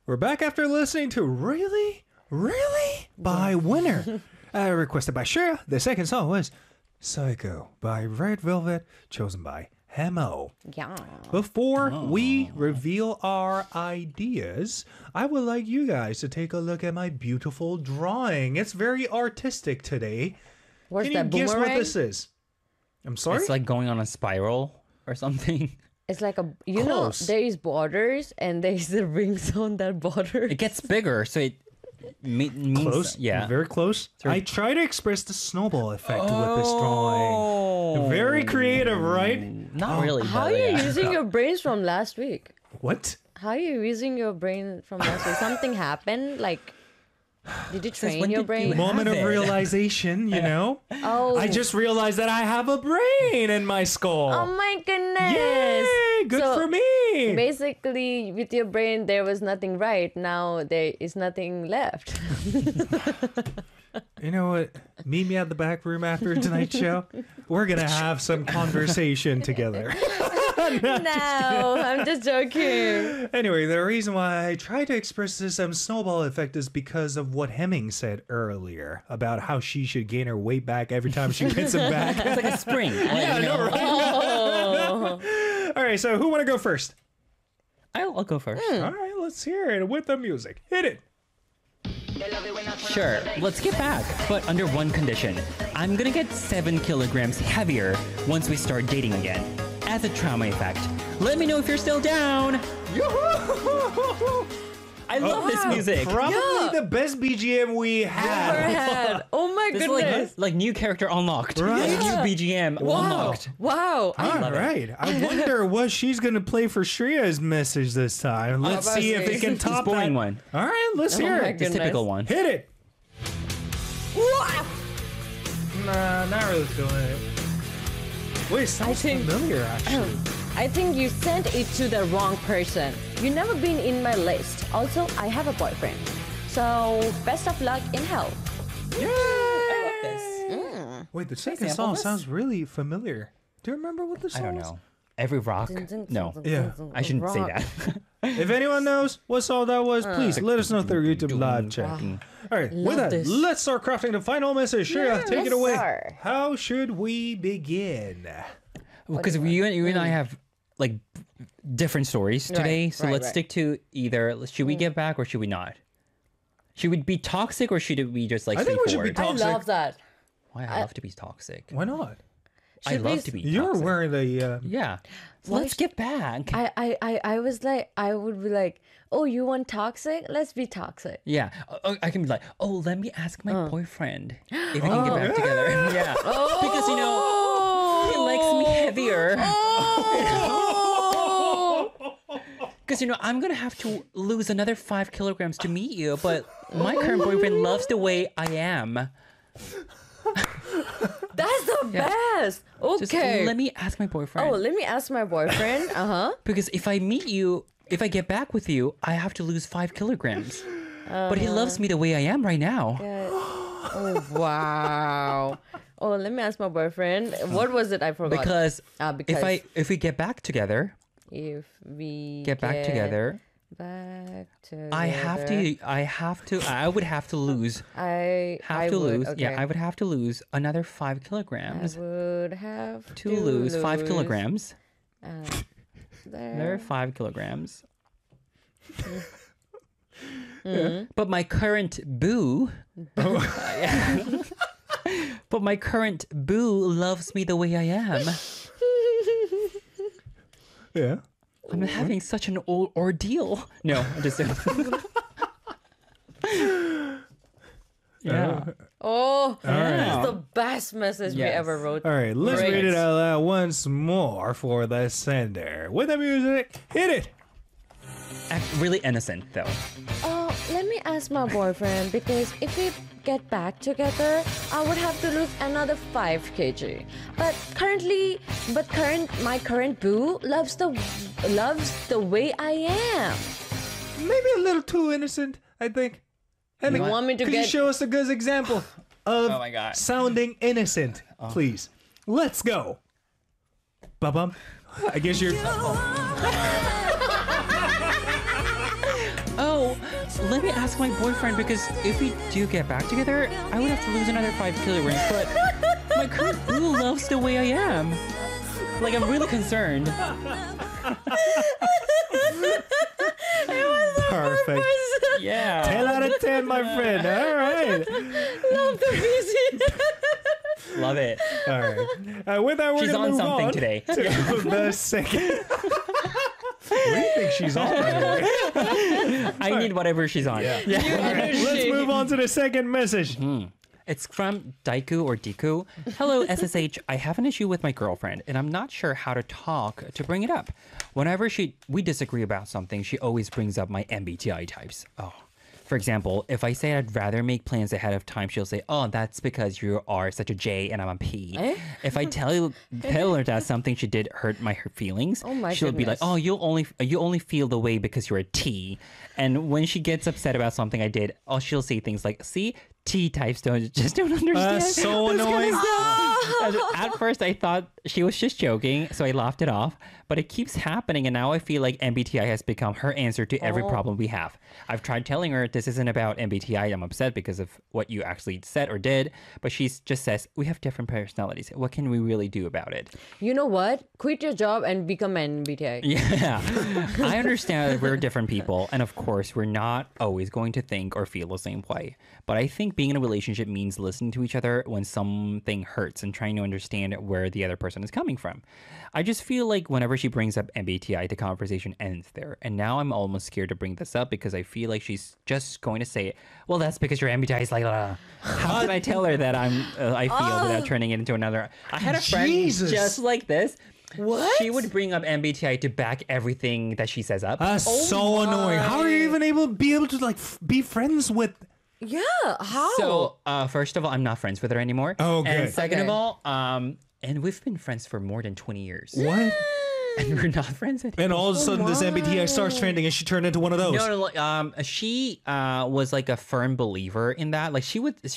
We're back after listening to Really? By Winner. Requested by Shreya. The second song was Psycho by Red Velvet, chosen by Hemo. Yeah. Before we reveal our ideas, I would like you guys to take a look at my beautiful drawing. It's very artistic today. Where's Can you that guess what boomerang? this is? I'm sorry? It's like going on a spiral or something. It's like a, Close. there is borders and there is the rings on that border. It gets bigger, so it means Close? Yeah. Very close. I try to express the snowball effect with this drawing. Very creative, right? Not really. How are but you yeah. using your brains from last week? What? How are you using your brain from last week? Something happened? Like, did you train when your did brain? you- Moment of Have it. realization, you know? Oh. I just realized that I have a brain in my skull. Oh my goodness. Yay! Good So, for me. Basically, with your brain, there was nothing right. Now there is nothing left. You know what? Meet me at the back room after tonight's show. We're going to have some conversation together. No, I'm just joking. Anyway, the reason why I try to express this snowball effect is because of what Hemming said earlier about how she should gain her weight back every time she gets it back. It's like a spring. Yeah, I know, right? All right, so who want to go first? I'll go first. All right, let's hear it with the music. Hit it. Sure, let's get back, but under one condition. I'm gonna get 7 kilograms heavier once we start dating again. As a trauma effect. Let me know if you're still down! I love this music! Probably the best BGM we Never had. had. Oh my This is goodness. like new character unlocked. Right. New BGM unlocked. Wow. All right. I wonder what she's going to play for Shreya's message this time. Let's about see to if say. it can This top boring that. one. All right, let's Oh hear my it. This goodness. typical one. Hit it. Nah, not really feeling it. Wait, it sounds think- familiar, actually. I think you sent it to the wrong person. You never been in my list. Also, I have a boyfriend. So, best of luck in hell. I love this. Wait, the second sample song this? sounds really familiar. Do you remember what the I song don't was? know. Every rock? No. Yeah. I shouldn't say that. If anyone knows what song that was, please let us know through YouTube live chat. All right, with that, this. let's start crafting the final message. Shreya, take it away. sir. How should we begin? Because you and I have like different stories today, so right, let's right. stick to either should we get back or should we not? Should we be toxic or should we just like I think we should be straightforward? toxic. I love that. Why I love to be toxic. Why not? I Should we love s- to be You're toxic. wearing the. Yeah. Let's get back. I was like, I would be like, oh, you want toxic? Let's be toxic. Yeah. I can be like, oh, let me ask my boyfriend if we can get back together. Yeah. Because, you know, he likes me heavier. Because, you know, I'm going to have to lose another 5 kilograms to meet you, but my current boyfriend loves the way I am. That's the best. Just Okay. let me ask my boyfriend. Oh, let me ask my boyfriend. Because if I meet you, if I get back with you, I have to lose 5 kilograms. But he loves me the way I am right now. Oh, wow. Oh, let me ask my boyfriend. What was it? I forgot. Because, because if we get back together, if we get back together, back together, I would have to lose. I would, lose. Okay. Yeah, I would have to lose another 5 I kilograms would have to lose 5 kilograms. There. Another 5 kilograms. But my current boo. But my current boo loves me the way I am. Yeah. I'm having such an ordeal. No, I'm just yeah. Oh, right. that's the best message we Yes. ever wrote. All right, let's Great. read it out loud once more for the sender. With the music, hit it. Really innocent though. Oh, let me ask my boyfriend because if we get back together, I would have to lose another 5 kg. But my current boo loves the way I am. Maybe a little too innocent, I think. You want me to Could you get? show us a good example of Oh my God. sounding innocent, please? Let's go. Ba-bum. I guess you're... Oh, let me ask my boyfriend, because if we do get back together, I would have to lose another 5 kilograms. But my current boo loves the way I am. Like, I'm really concerned. Perfect. Yeah. 10 out of 10, my friend. All right. Love the busy. Love it. All right. With that, we're She's going to on move something on today. to the second. What do you think she's on, by the way? I need whatever she's on. All right, let's move on to the second message. It's from Daiku or Diku. Hello, SSH. I have an issue with my girlfriend, and I'm not sure how to talk to bring it up. Whenever we disagree about something, she always brings up my MBTI types. Oh. For example, if I say I'd rather make plans ahead of time, she'll say, "Oh, that's because you are such a J and I'm a P." If I tell her that something she did hurt her feelings, she'll be like, "Oh, you only feel the way because you're a T." And when she gets upset about something I did, she'll say things like, "See, T types don't understand." That's so annoying. At first, I thought she was just joking, so I laughed it off. But it keeps happening, and now I feel like MBTI has become her answer to every problem we have. I've tried telling her this isn't about MBTI. I'm upset because of what you actually said or did. But she just says, we have different personalities. What can we really do about it? You know what? Quit your job and become an MBTI. Yeah. I understand that we're different people. And of course, we're not always going to think or feel the same way. But I think being in a relationship means listening to each other when something hurts and trying to understand where the other person is coming from. I just feel like whenever she brings up MBTI, the conversation ends there. And now I'm almost scared to bring this up because I feel like she's just going to say, well, that's because your MBTI is like, how can I tell her that I feel without turning it into another? I had a friend just like this. What? She would bring up MBTI to back everything that she says up. That's so annoying. How are you even able to like be friends with? Yeah, how? So, first of all, I'm not friends with her anymore. Oh, good. And second of Okay. all, and we've been friends for more than 20 years. What? And we're not friends anymore. And all of a sudden, this MBTI starts trending, and she turned into one of those. No, she was like a firm believer in that. Like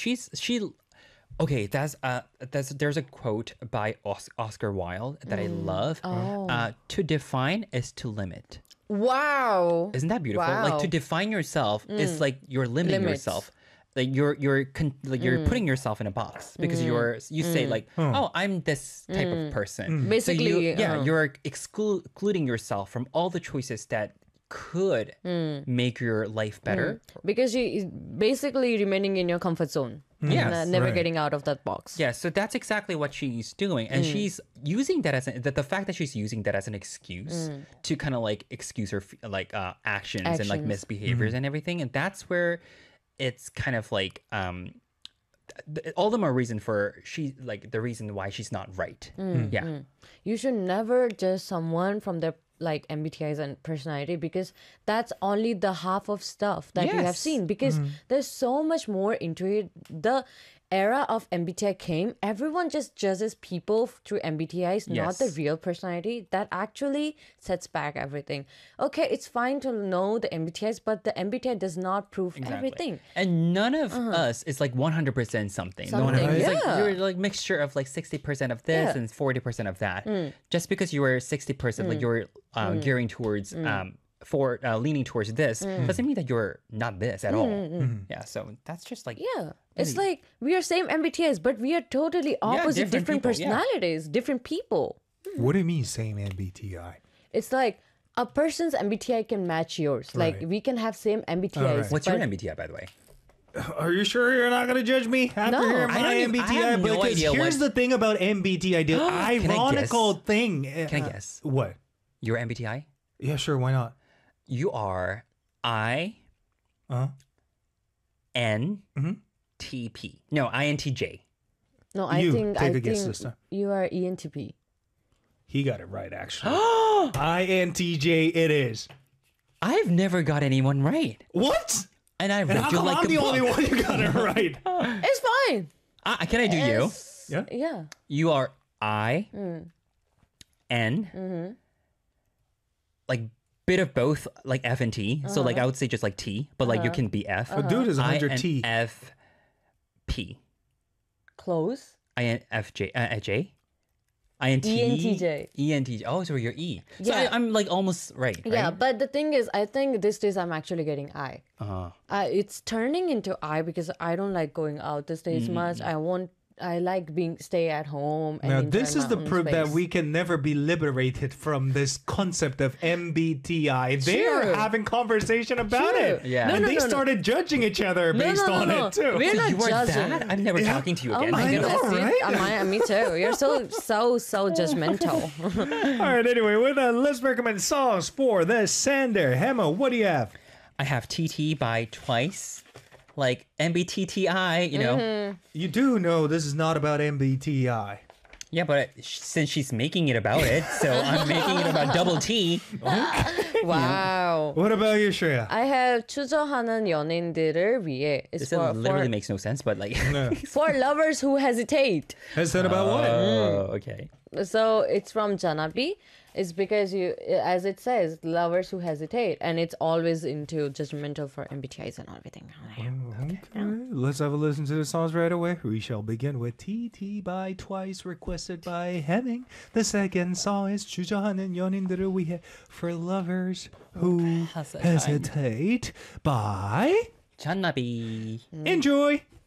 okay, there's a quote by Oscar Wilde that I love. To define is to limit. Wow. Isn't that beautiful? Wow. Like to define yourself is like you're limiting Limits. yourself. Like you're putting yourself in a box because you say like, oh, I'm this type of person. Basically, you're excluding yourself from all the choices that could make your life better. Because you basically remaining in your comfort zone. Yes, and never right. getting out of that box. Yeah, so that's exactly what she's doing, and she's using that as the fact that she's using that as an excuse to kind of like excuse her actions and like Actions. misbehaviors and everything, and that's where it's kind of like all the more reason for the reason why she's not right. Yeah. You should never judge someone from their like MBTIs and personality because that's only the half of stuff that you have Yes. seen because there's so much more into it. The era of MBTI came, everyone just judges people through MBTIs, not the Yes. real personality. That actually sets back everything. Okay, it's fine to know the MBTIs, but the MBTI does not prove everything. And none of us is like 100% something. Something, It's like yeah. you're like mixture of like 60% of this Yeah. and 40% of that. Just because you were 60%, like you're gearing towards leaning towards this doesn't mean that you're not this at all. Yeah, so that's just like Yeah. It's like we are same MBTIs, but we are totally opposite, different different, people, yeah. personalities, different people. What do you mean, same MBTI? It's like a person's MBTI can match yours. Like Right. we can have same MBTIs. right. what's your but- MBTI, by the way? Are you sure you're not going to judge me after No. hearing I my don't even- I MBTI? have no Because idea here's what- the thing about MBTI, dude. I guess? Ironical thing. Can I guess? What? Your MBTI? Yeah, sure. Why not? You are Uh-huh. INTP. No, INTJ. No, I You, think take I a guess think this time. you are ENTP. He got it right, actually. INTJ it is. I've never got anyone right. What? And I And read how you come like I'm a the book. only one who got it right? It's fine. Can I do you? Yeah. Yeah. You are I N like bit of both, like F and T. So like I would say just like T, but like you can be F. A dude is 100 T. INFP. Close. INFJ. J. INT? ENTJ. ENTJ. Oh, so you're E. So Yeah. I'm like almost right. Yeah, but the thing is, I think these days I'm actually getting I. It's turning into I because I don't like going out these days much. I like being stay at home. And Now, enjoy this is my the own proof that space. we can never be liberated from this concept of MBTI. They're True. having conversation about True. it. Yeah. And No, they started judging each other based on it, too. We're not You are judging. that? I'm never talking to you Oh again. my I know, goodness, right? me too. You're so judgmental. All right, anyway, with that, let's recommend songs for the Sander. Hema, what do you have? I have TT by Twice, like MBTTI, you know. You do know this is not about MBTI. Yeah, but since she's making it about it, so I'm making it about double T. Wow. What about you, Shreya? I have 추저하는 연인들을 위해. It's This literally makes no sense, but like. for lovers who hesitate. Has that about what? Oh, okay. So it's from Janabi. It's because you, as it says, lovers who hesitate, and it's always into judgmental for MBTIs and everything. Okay, let's have a listen to the songs right away. We shall begin with TT by Twice, requested by Hemming. The second song is 주저하는 연인들을 위해, for lovers who hesitate by Jannabi. Enjoy.